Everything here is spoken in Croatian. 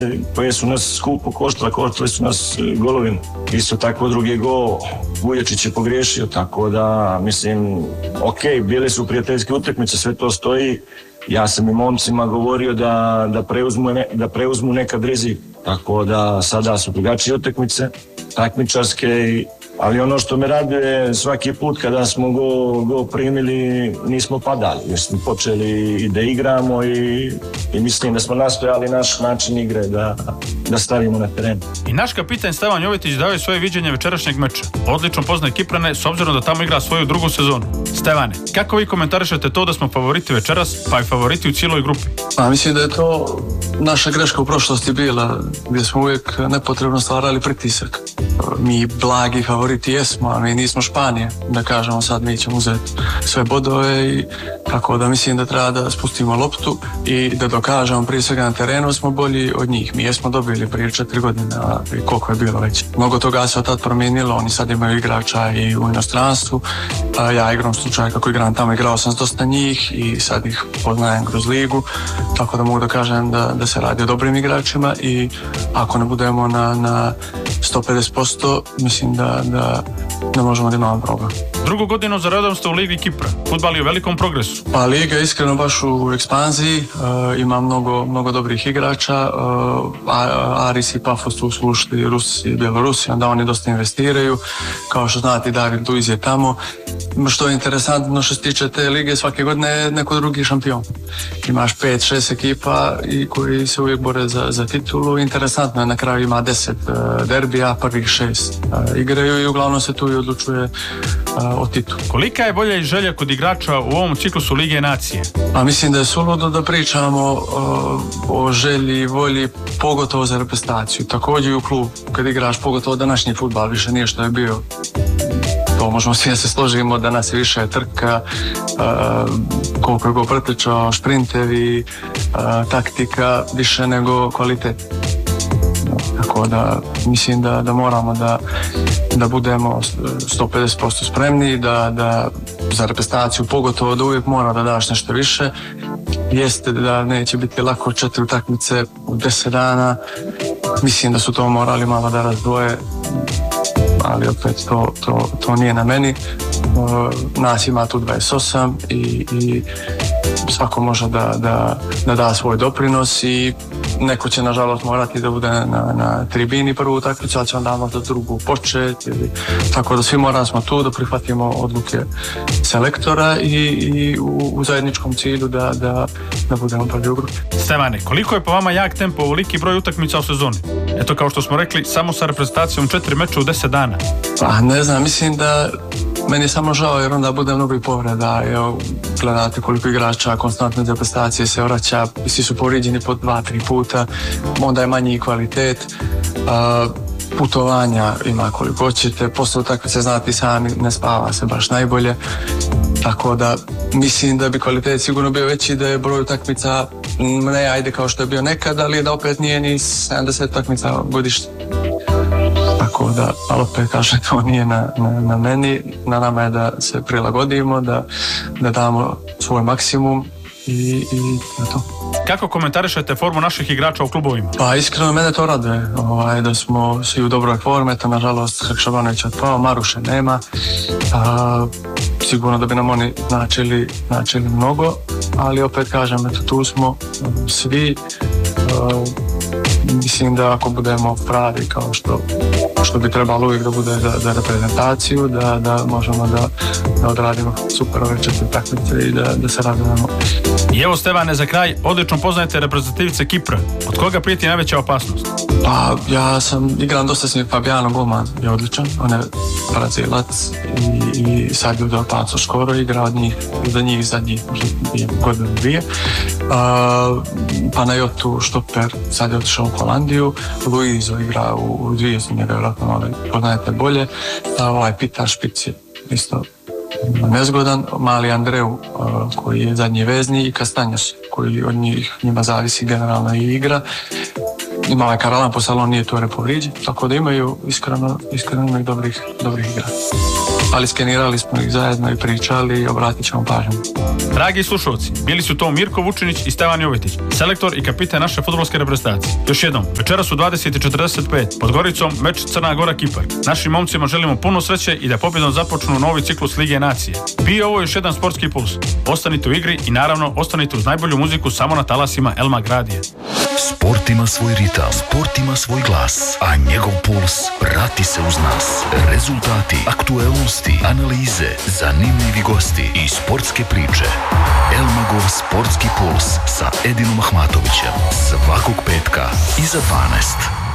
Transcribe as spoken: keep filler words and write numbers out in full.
koje su nas skupo koštale, koštali su nas golovima. Isto tako drugi gol Vujačić je pogriješio, tako da mislim, ok, bile su prijateljske utakmice, sve to stoji. Ja sam i momcima govorio da, da, preuzmu, ne, da preuzmu nekad rizik, tako da sada su drugačije utakmice, takmičarske, ali ono što me raduje, svaki put kada smo go, go primili nismo padali, jer smo počeli i da igramo i, i mislim da smo nastojali naš način igre da, da stavimo na teren. I naš kapitan Stevan Jovetić dao je svoje viđenje večerašnjeg meča. Odlično poznaje Kiprane s obzirom da tamo igra svoju drugu sezonu. Stevane, kako vi komentarišete to da smo favoriti večeras, pa i favoriti u cijeloj grupi? A, mislim da je to naša greška u prošlosti bila, gdje smo uvijek nepotrebno stvarali pritisak. Mi blagi favoriti jesmo, a mi nismo Španije, da kažemo sad mi ćemo uzeti sve bodove i tako da mislim da treba da spustimo loptu i da dokažemo prije svega na terenu smo bolji od njih. Mi jesmo dobili prije četiri godine, a koliko je bilo već. Mnogo toga se od tad promijenilo, oni sad imaju igrača i u inostranstvu, a ja igram slučaj kako igram tamo, igrao sam s dosta njih i sad ih poznajem kroz ligu, tako da mogu da kažem da, da se radi o dobrim igračima i ako ne budemo na, na sto pedeset posto mislim da, da ne možemo da imamo problem. Drugu godinu za redom ste u Ligi Kipra. Fudbal je u velikom progresu. Pa Liga je iskreno baš u ekspanziji, uh, ima mnogo, mnogo dobrih igrača. Uh, Aris i Pafos su ušli Rusi i Bjelorusi, onda oni dosta investiraju. Kao što znate, David Luiz je tamo. Što je interesantno što se tiče te lige, svake godine je neko drugi šampion. Imaš pet, šest ekipa i koji se uvijek bore za, za titulu. Interesantno je, na kraju ima deset uh, derbija, prvih šest uh, igraju i uglavnom se tu i odlučuje uh, o titulu. Kolika je volja i želja kod igrača u ovom ciklusu Lige nacije? A mislim da je suludo da pričamo uh, o želji i volji, pogotovo za reprezentaciju. Također i u klub, kad igraš pogotovo današnji fudbal, više nije što je bio. To možemo svi da se složimo, da nas je više trka, uh, koliko je go pretrčao, šprintevi, uh, taktika, više nego kvalitet. Tako da mislim da, da moramo da, da budemo sto pedeset posto spremni, da, da za reprezentaciju pogotovo da uvijek mora da daš nešto više. Jeste da neće biti lako četiri utakmice u deset dana, mislim da su to morali malo da razdvoje, ali opet to, to, to nije na meni. Nas ima tu dvadeset osam i, i svako može da, da, da da svoj doprinos i neko će nažalost morati da bude na, na tribini prvu utakmicu, ali će onda možda drugu početi. Ili, tako da svi moramo smo tu da prihvatimo odluke selektora i, i u, u zajedničkom cilju da, da, da budemo prvi u grupi. Stevane, koliko je po vama jak tempo, ovoliki broj utakmica u sezoni? Eto, kao što smo rekli, samo sa reprezentacijom četiri meča u deset dana. Pa ne znam, mislim da meni je samo žao jer onda bude mnogo i povreda. Evo, gledate koliko igrača konstantne za prestacije se vraća, svi su povrijeđeni po dva, tri puta, onda je manji kvalitet. Uh, putovanja ima koliko hoćete, posle utakmice znate sami, ne spava se baš najbolje. Tako da mislim da bi kvalitet sigurno bio veći da je broj utakmica ne ajde kao što je bio nekad, ali da opet nije ni sedamdeset utakmica godišnje. Tako da, ali opet kažem, to nije na, na, na meni, na nama je da se prilagodimo, da, da damo svoj maksimum i, i na to. Kako komentarišete formu naših igrača u klubovima? Pa iskreno mene to raduje, ovaj, da smo svi u dobroj forme, to nažalost Hakšabanović otpao, Maruše nema, a, sigurno da bi nam oni značili, značili mnogo, ali opet kažem, eto tu smo svi, a, mislim da ako budemo pravi kao što, što bi trebalo uvijek da bude za, za reprezentaciju, da, da možemo da, da odradimo super ove četiri takmice i da, da se radujemo. I evo Stevane, za kraj, odlično poznajete reprezentativice Kipra. Od koga prijeti najveća opasnost? Pa ja sam igram dosta s njim, Fabiano Golman je odličan, on je Brazilac i, i sad je udao Panco skoro, igra od njih, za njih zadnjih godinu dvije. Uh, Panajotu štoper, sad je otišao u Holandiju, Luizo igra u, u dvije, s njega vjerojatno malo poznajete bolje, uh, ovaj Pitar Špic je isto nezgodan, mali Andreu uh, koji je zadnji vezni i Kastanjas koji od njih njima zavisi generalno i igra. ima ovaj Karalampos, ali on nije tu povrijeđen, tako da imaju iskreno, iskreno imaju dobrih, dobrih igra. Ali skenirali smo ih zajedno i pričali i obratit ćemo pažnju. Dragi slušalci, bili su to Mirko Vučinić i Stevan Jovetić, selektor i kapitan naše fudbalske reprezentacije. Još jednom, večeras u dvadeset i četrdeset pet pod Goricom meč Crna Gora-Kipar. Našim momcima želimo puno sreće i da pobjedom započnu novi ciklus Lige nacije. Bio ovo još jedan sportski puls. Ostanite u igri i naravno ostanite uz najbolju muziku samo na talasima El Magradije. Sport ima svoj ritam, sport ima svoj glas, a njegov puls prati se uz nas. Rezultati, aktuelnosti, analize, zanimljivi gosti i sportske priče. Elmagov sportski puls sa Edinom Ahmatovićem svakog petka iza dvanaest.